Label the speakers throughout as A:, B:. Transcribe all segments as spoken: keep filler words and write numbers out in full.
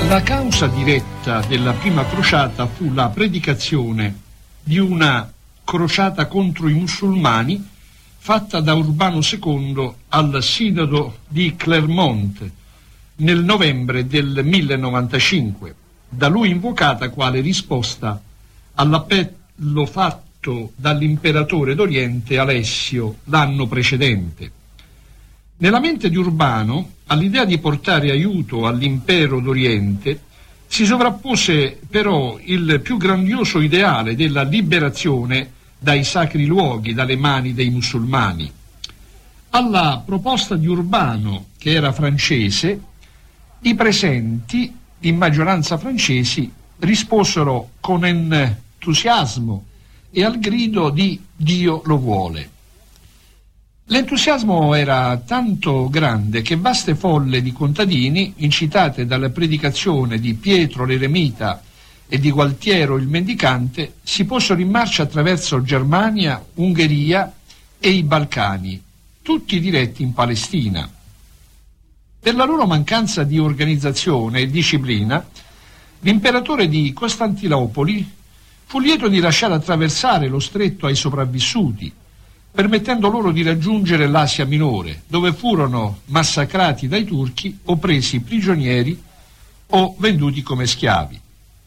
A: La causa diretta della prima crociata fu la predicazione di una crociata contro i musulmani fatta da Urbano secondo al Sinodo di Clermont nel novembre del mille novantacinque, da lui invocata quale risposta all'appello fatto dall'imperatore d'Oriente Alessio l'anno precedente. Nella mente di Urbano, all'idea di portare aiuto all'impero d'Oriente, si sovrappose però il più grandioso ideale della liberazione dai sacri luoghi, dalle mani dei musulmani. Alla proposta di Urbano, che era francese, i presenti, in maggioranza francesi, risposero con entusiasmo e al grido di «Dio lo vuole». L'entusiasmo era tanto grande che vaste folle di contadini, incitate dalla predicazione di Pietro l'Eremita e di Gualtiero il Mendicante, si posero in marcia attraverso Germania, Ungheria e i Balcani, tutti diretti in Palestina. Per la loro mancanza di organizzazione e disciplina, l'imperatore di Costantinopoli fu lieto di lasciare attraversare lo stretto ai sopravvissuti, permettendo loro di raggiungere l'Asia Minore, dove furono massacrati dai turchi o presi prigionieri o venduti come schiavi.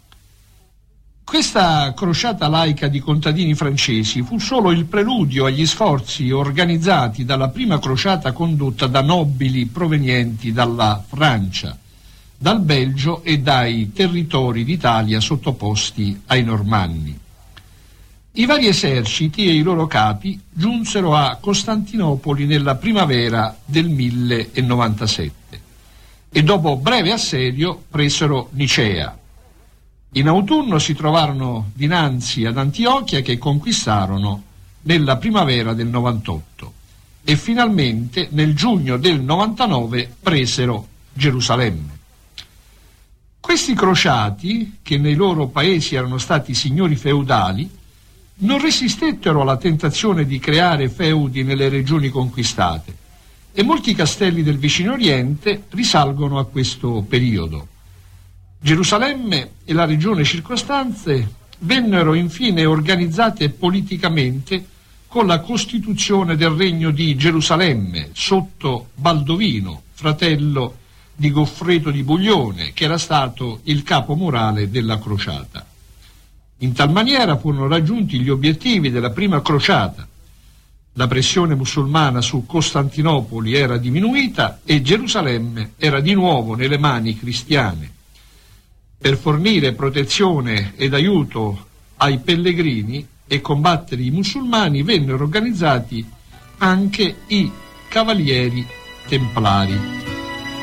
A: Questa crociata laica di contadini francesi fu solo il preludio agli sforzi organizzati dalla prima crociata condotta da nobili provenienti dalla Francia, dal Belgio e dai territori d'Italia sottoposti ai Normanni. I vari eserciti e i loro capi giunsero a Costantinopoli nella primavera del mille novantasette e dopo breve assedio presero Nicea. In autunno si trovarono dinanzi ad Antiochia, che conquistarono nella primavera del novantotto e finalmente nel giugno del novantanove presero Gerusalemme. Questi crociati, che nei loro paesi erano stati signori feudali, non resistettero alla tentazione di creare feudi nelle regioni conquistate e molti castelli del vicino Oriente risalgono a questo periodo. Gerusalemme e la regione circostante vennero infine organizzate politicamente con la costituzione del regno di Gerusalemme sotto Baldovino, fratello di Goffredo di Buglione, che era stato il capo morale della crociata. In tal maniera furono raggiunti gli obiettivi della prima crociata. La pressione musulmana su Costantinopoli era diminuita e Gerusalemme era di nuovo nelle mani cristiane. Per fornire protezione ed aiuto ai pellegrini e combattere i musulmani vennero organizzati anche i cavalieri templari.